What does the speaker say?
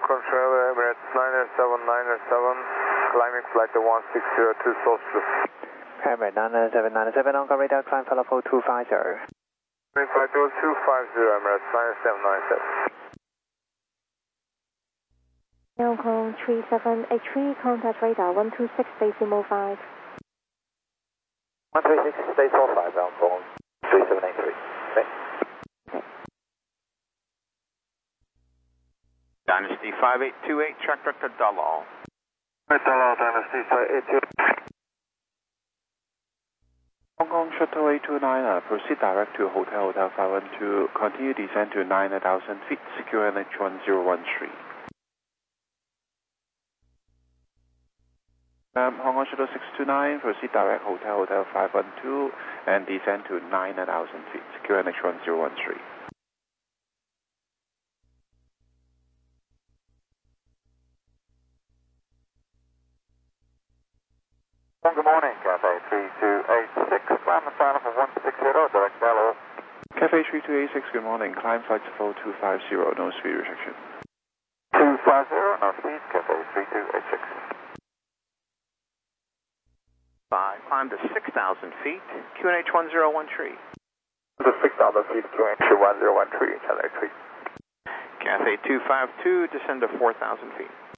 control, Emirates 907, climbing flight 1602 Solstice. Emirates 907, on radar, climb for 4250. Climbing flight 250, Emirates 9797. Hong Kong 3783, contact radar 126, decimal 5. 136, decimal 5, Hong Kong 3783. Okay. Dynasty 5828, track director Dalal. Dalal, Dynasty 5828. Hong Kong Shuttle 829, proceed direct to Hotel 512, continue descend to 9,000 feet, secure NH1013. Hong Kong Shuttle 629, proceed direct Hotel 512, and descend to 9,000 feet, secure NH1013. Good morning, Cathay 3286, climb the final for 160, direct Dalal. Cathay 3286, good morning, climb flight 4250, no speed restriction. 250, no speed, Cathay 3286. 5, climb to 6,000 feet, QNH 1013. To 6,000 feet, QNH 1013, Cathay 3. Cathay 252, descend to 4,000 feet.